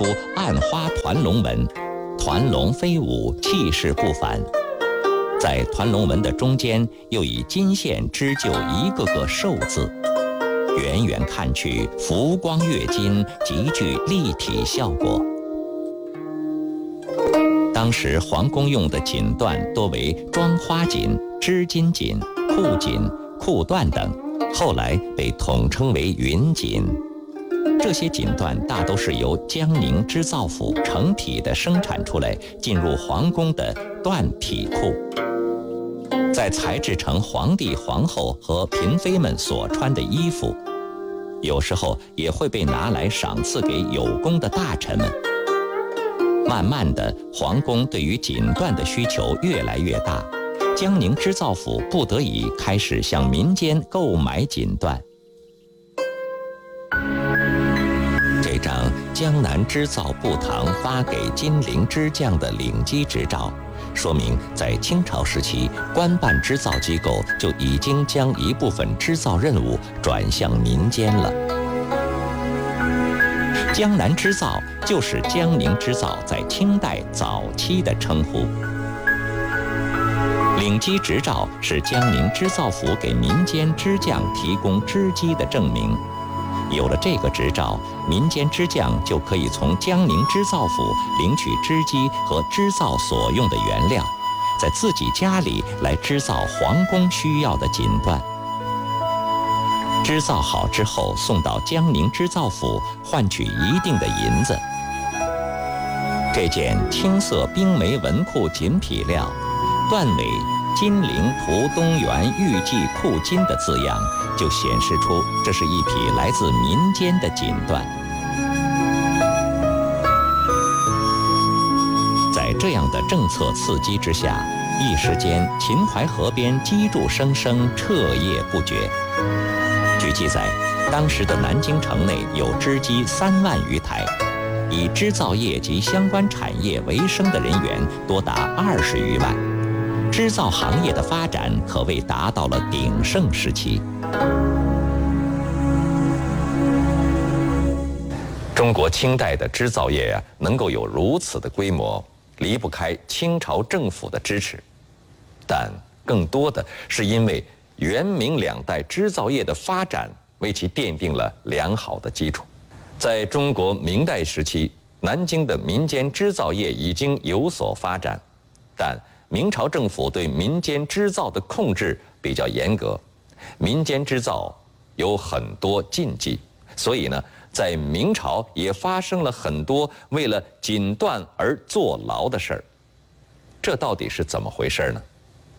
暗花团龙纹，团龙飞舞，气势不凡。在团龙纹的中间，又以金线织就一个个寿字，远远看去，浮光跃金，极具立体效果。当时皇宫用的锦缎多为妆花锦、织金锦、裤锦、裤缎等，后来被统称为云锦。这些锦缎大都是由江宁织造府成体的生产出来，进入皇宫的缎体库，再裁制成皇帝、皇后和嫔妃们所穿的衣服，有时候也会被拿来赏赐给有功的大臣们。慢慢的，皇宫对于锦缎的需求越来越大，江宁织造府不得已开始向民间购买锦缎。这张江南织造布堂发给金陵织匠的领机执照，说明在清朝时期，官办织造机构就已经将一部分织造任务转向民间了。江南织造就是江宁织造在清代早期的称呼。领机执照是江宁织造府给民间织匠提供织机的证明。有了这个执照，民间织匠就可以从江宁织造府领取织机和织造所用的原料，在自己家里来织造皇宫需要的锦缎。织造好之后，送到江宁织造府换取一定的银子。这件青色冰梅纹裤锦匹料，缎尾金陵蒲东园玉记裤金的字样，就显示出这是一匹来自民间的锦缎。在这样的政策刺激之下，一时间秦淮河边机杼声声，彻夜不绝。据记载，当时的南京城内有织机3万余台，以织造业及相关产业为生的人员多达20余万，织造行业的发展可谓达到了鼎盛时期。中国清代的织造业能够有如此的规模，离不开清朝政府的支持，但更多的是因为元明两代织造业的发展为其奠定了良好的基础。在中国明代时期，南京的民间织造业已经有所发展，但明朝政府对民间织造的控制比较严格，民间织造有很多禁忌，所以呢，在明朝也发生了很多为了锦缎而坐牢的事儿。这到底是怎么回事呢？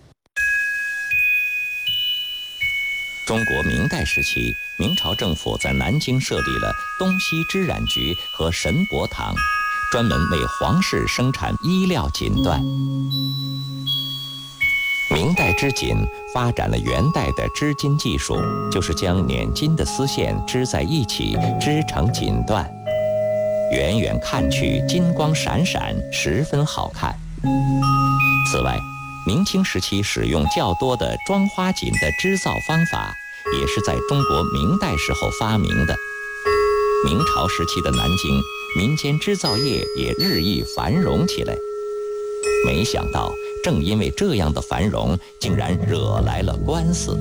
中国明代时期，明朝政府在南京设立了东西织染局和神帛堂，专门为皇室生产衣料锦缎。明代织锦发展了元代的织金技术，就是将捻金的丝线织在一起，织成锦缎。远远看去，金光闪闪，十分好看。此外，明清时期使用较多的妆花锦的织造方法，也是在中国明代时候发明的。明朝时期的南京，民间织造业也日益繁荣起来。没想到，正因为这样的繁荣，竟然惹来了官司。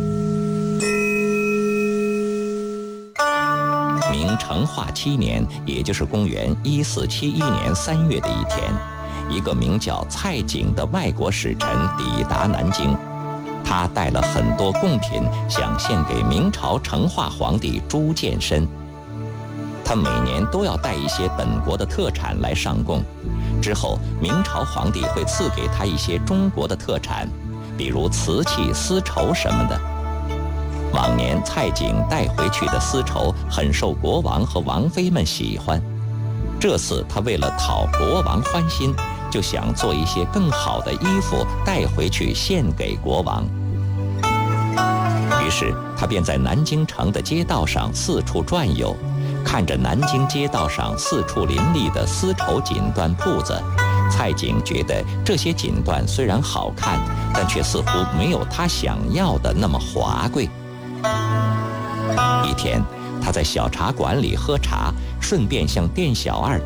明成化7年，也就是公元1471年3月的一天，一个名叫蔡景的外国使臣抵达南京，他带了很多贡品，想献给明朝成化皇帝朱见深。他每年都要带一些本国的特产来上贡，之后明朝皇帝会赐给他一些中国的特产，比如瓷器、丝绸什么的。往年蔡景带回去的丝绸很受国王和王妃们喜欢，这次他为了讨国王欢心，就想做一些更好的衣服带回去献给国王。于是他便在南京城的街道上四处转悠，看着南京街道上四处林立的丝绸锦缎铺子，蔡景觉得这些锦缎虽然好看，但却似乎没有他想要的那么华贵。一天，他在小茶馆里喝茶，顺便向店小二